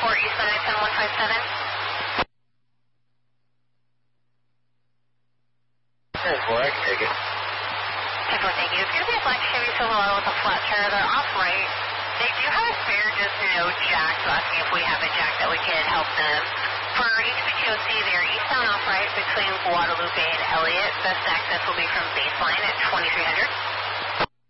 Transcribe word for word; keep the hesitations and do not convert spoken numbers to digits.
four eastbound nine seven one five seven. ten four, I can take it. ten four, thank you. It's going to be a black Chevy Silverado with a flat tire. They're off-right. They do have a spare, just no jack, so asking if we have a jack that we can help them. For H P T O C, they're eastbound off-right between Guadalupe and Elliott. Best access will be from baseline at twenty-three hundred.